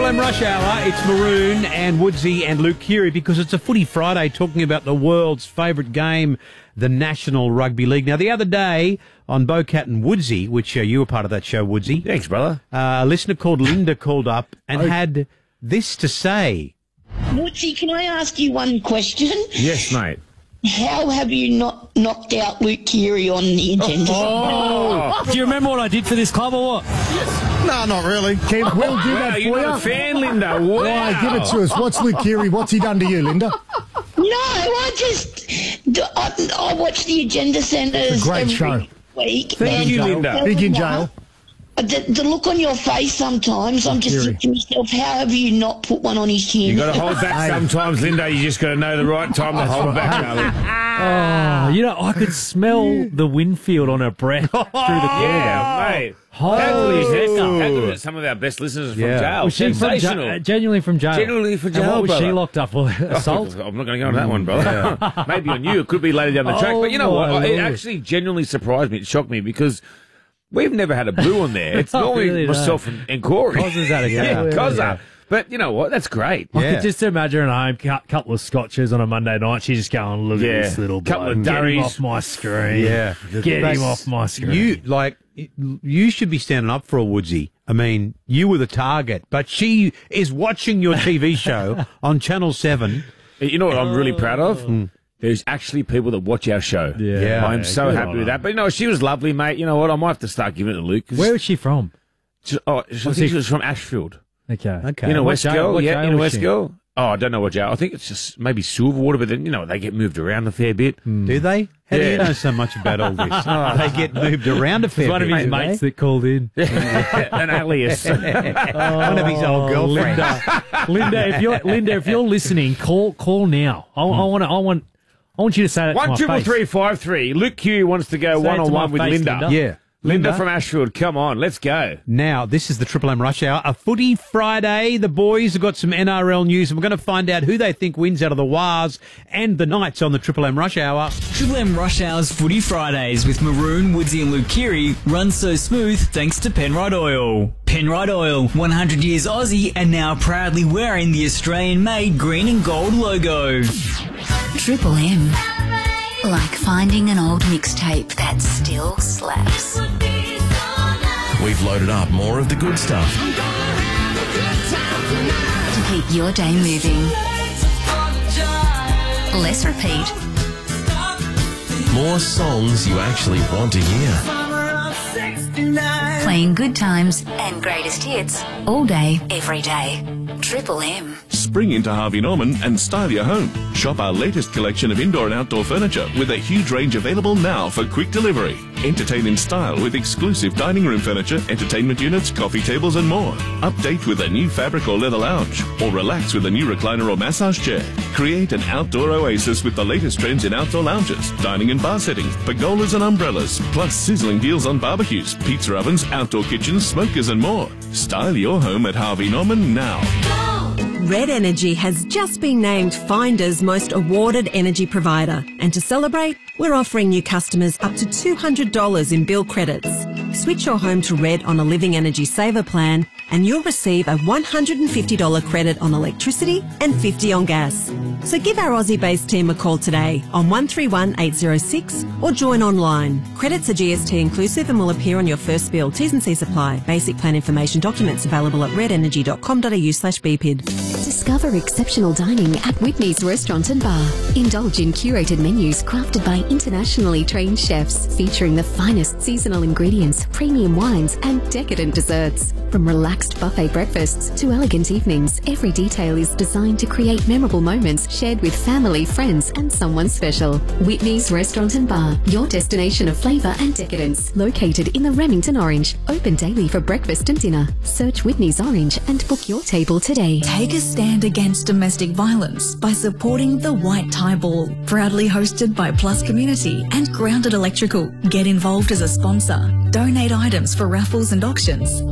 Triple M Rush Hour. It's Maroon and Woodsy and Luke Keary because it's a Footy Friday talking about the world's favourite game, the National Rugby League. Now, the other day on Bocat and Woodsy, which you were part of that show, Woodsy. Thanks, brother. A listener called Linda called up and had this to say. Woodsy, can I ask you one question? Yes, mate. How have you not knocked out Luke Keary on the agenda? Oh, do you remember what I did for this club or what? No, not really. We'll do that for you're you. not a fan, Linda. Wow. Why, give it to us. What's Luke Keary? What's he done to you, Linda? No, I watch the Agenda Centres It's a great every show. week. Thank you, Linda. Big in jail. The look on your face sometimes, I'm just thinking to myself, how have you not put one on his chin? You got to hold back sometimes, Linda. You just got to know the right time to hold back, darling. Oh, you know, I could smell the Winfield on her breath through the corner. Yeah, mate. Holy How good is some of our best listeners are from jail? Was she Sensational. genuinely from jail? Genuinely from jail, And what was brother? she locked up for? Assault? I'm not going to go on that one, brother. Maybe on you. It could be later down the track. But you know my what? It Lord. actually genuinely surprised me. It shocked me because we've never had a blue on there. It's normally really, no. myself and Corey. Cozza's had a go. Yeah, Yeah. Cozza. But you know what? That's great. I could just imagine her at home, couple of scotches on a Monday night. She's just going, look at this little Couple bloke. of Get him durries. off my screen. Yeah. Get him off my screen. You should be standing up for a Woodsy. I mean, you were the target, but she is watching your TV show on Channel 7. You know what I'm really proud of? There's actually people that watch our show. Yeah. I'm so Good happy on with her. that. But you know, she was lovely, mate. You know what? I might have to start giving it to Luke. Where is she from? I think she was from Ashfield. Okay. You know What West jail- Girl? what Yeah, jail you know was West she? Girl? Oh, I don't know what jail. I think it's just maybe Silverwater, but then, you know, they get moved around a fair bit. Do they? How do you Yeah. know so much about all this? They get moved around a fair It's one of bit, his do mates they? that called in. An alias. One of his old girlfriends. Linda, if you're listening, call now. I want you to say that to my face. 1-3-3-5-3. Luke Q wants to go Say it to one-on-one my with face, Linda. Linda. Yeah. Linda from Ashfield, come on, let's go. Now, this is the Triple M Rush Hour, a Footy Friday. The boys have got some NRL news, and we're going to find out who they think wins out of the Wars and the Knights on the Triple M Rush Hour. Triple M Rush Hour's Footy Fridays with Maroon, Woodsy and Luke Keary run so smooth thanks to Penrite Oil. Penrite Oil, 100 years Aussie and now proudly wearing the Australian-made green and gold logo. Triple M. Like finding an old mixtape that still slaps. We've loaded up more of the good stuff. To keep your day moving. Less repeat. More songs you actually want to hear. Playing good times and greatest hits all day, every day. Triple M. Spring into Harvey Norman and style your home. Shop our latest collection of indoor and outdoor furniture with a huge range available now for quick delivery. Entertain in style with exclusive dining room furniture, entertainment units, coffee tables and more. Update with a new fabric or leather lounge, or relax with a new recliner or massage chair. Create an outdoor oasis with the latest trends in outdoor lounges, dining and bar settings, pergolas and umbrellas, plus sizzling deals on barbecues, pizza ovens, outdoor kitchens, smokers and more. Style your home at Harvey Norman now. Red Energy has just been named Finder's most awarded energy provider. And to celebrate, we're offering new customers up to $200 in bill credits. Switch your home to Red on a Living Energy Saver plan and you'll receive a $150 credit on electricity and $50 on gas. So give our Aussie-based team a call today on 131 806 or join online. Credits are GST inclusive and will appear on your first bill. T's and C's apply. Basic plan information documents available at redenergy.com.au/BPID. Discover exceptional dining at Whitney's Restaurant and Bar. Indulge in curated menus crafted by internationally trained chefs, featuring the finest seasonal ingredients, premium wines, and decadent desserts. From relaxed buffet breakfasts to elegant evenings, every detail is designed to create memorable moments shared with family, friends, and someone special. Whitney's Restaurant and Bar, your destination of flavour and decadence. Located in the Remington Orange. Open daily for breakfast and dinner. Search Whitney's Orange and book your table today. Take a stand against domestic violence by supporting the White Tie Ball. Proudly hosted by Plus Community and Grounded Electrical. Get involved as a sponsor. Donate items for raffles and auctions or make a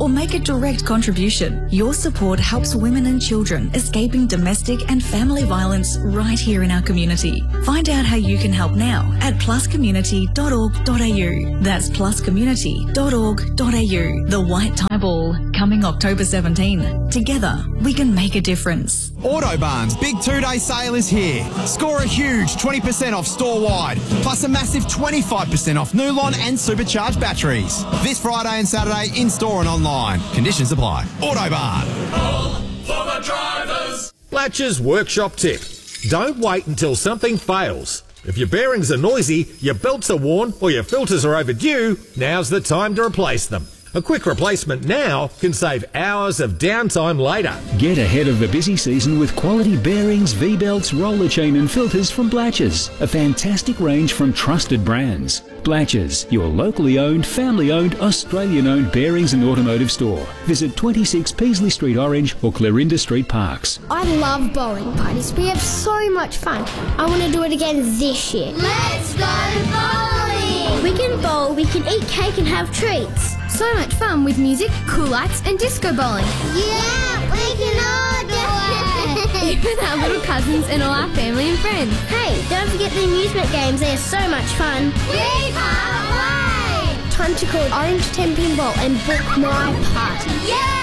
direct contribution. Your support helps women and children escaping domestic and family violence right here in our community. Find out how you can help now at pluscommunity.org.au. That's pluscommunity.org.au. The White Tie Ball, coming October 17. Together, we can make a difference. Autobarn's big 2-day sale is here. Score a huge 20% off store-wide, plus a massive 25% off Nulon and supercharged batteries. This Friday and Saturday in-store and online. Conditions apply. Autobarn. All for the drivers. Blatch's Workshop Tip. Don't wait until something fails. If your bearings are noisy, your belts are worn, or your filters are overdue, now's the time to replace them. A quick replacement now can save hours of downtime later. Get ahead of the busy season with quality bearings, V-belts, roller chain and filters from Blatch's. A fantastic range from trusted brands. Blatch's, your locally owned, family-owned, Australian-owned bearings and automotive store. Visit 26 Peasley Street Orange or Clarinda Street Parks. I love bowling parties. We have so much fun. I want to do it again this year. Let's go bowling! We can bowl, we can eat cake and have treats. So much fun with music, cool lights and disco bowling. Yeah, we can all do it! Even our little cousins and all our family and friends. Hey, don't forget the amusement games, they're so much fun. We can't wait! Time to call Orange 10 Pinball and book my party. Yeah!